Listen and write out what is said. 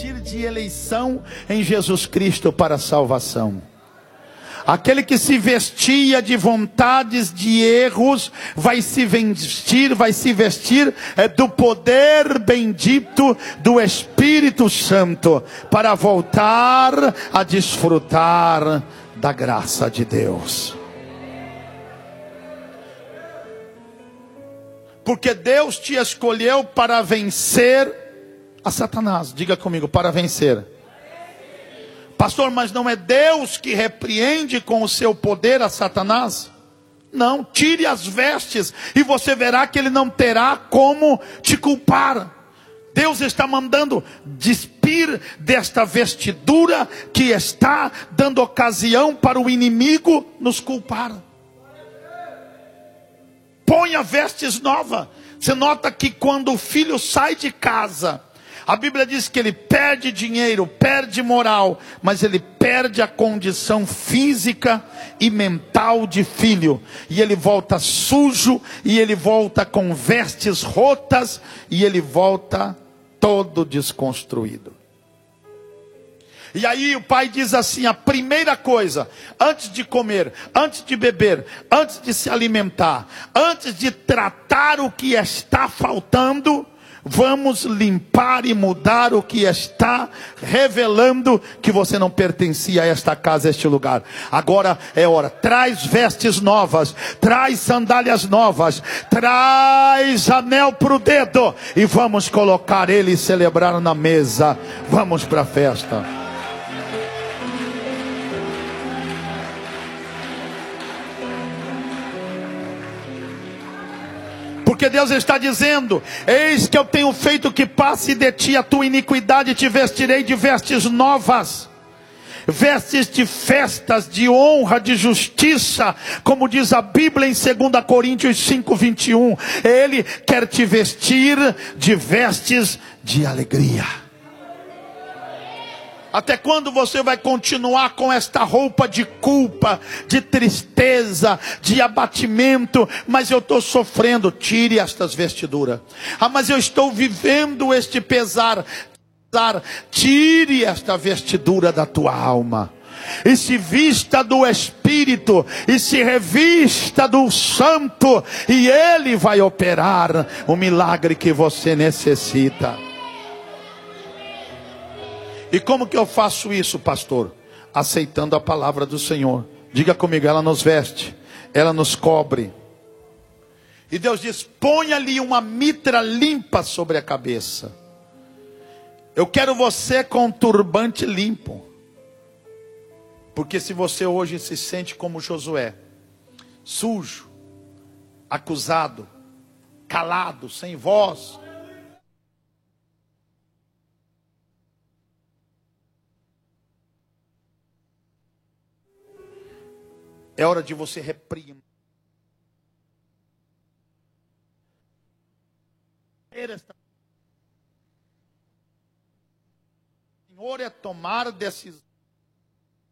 vestir de eleição em Jesus Cristo para a salvação. Aquele que se vestia de vontades, de erros, vai se vestir do poder bendito do Espírito Santo, para voltar a desfrutar da graça de Deus. Porque Deus te escolheu para vencer a Satanás. Diga comigo, para vencer. Pastor, mas não é Deus que repreende com o seu poder a Satanás? Não, tire as vestes e você verá que ele não terá como te culpar. Deus está mandando despir desta vestidura que está dando ocasião para o inimigo nos culpar. Ponha vestes novas. Você nota que quando o filho sai de casa, a Bíblia diz que ele perde dinheiro, perde moral, mas ele perde a condição física e mental de filho. E ele volta sujo, e ele volta com vestes rotas, e ele volta todo desconstruído. E aí o pai diz assim, a primeira coisa, antes de comer, antes de beber, antes de se alimentar, antes de tratar o que está faltando, vamos limpar e mudar o que está revelando que você não pertencia a esta casa, a este lugar. Agora é hora, traz vestes novas, traz sandálias novas, traz anel para o dedo, e vamos colocar ele e celebrar na mesa. Vamos para a festa. Porque Deus está dizendo, eis que eu tenho feito que passe de ti a tua iniquidade, e te vestirei de vestes novas. Vestes de festas, de honra, de justiça, como diz a Bíblia em 2 Coríntios 5:21. Ele quer te vestir de vestes de alegria. Até quando você vai continuar com esta roupa de culpa, de tristeza, de abatimento? Mas eu estou sofrendo. Tire estas vestiduras. Ah, mas eu estou vivendo este pesar. Tire esta vestidura da tua alma. E se vista do Espírito, e se revista do Santo, e Ele vai operar o milagre que você necessita. E como que eu faço isso, pastor? Aceitando a palavra do Senhor. Diga comigo, ela nos veste, ela nos cobre. E Deus diz, põe ali uma mitra limpa sobre a cabeça. Eu quero você com um turbante limpo. Porque se você hoje se sente como Josué, sujo, acusado, calado, sem voz, é hora de você repreender. O Senhor é tomar decisão.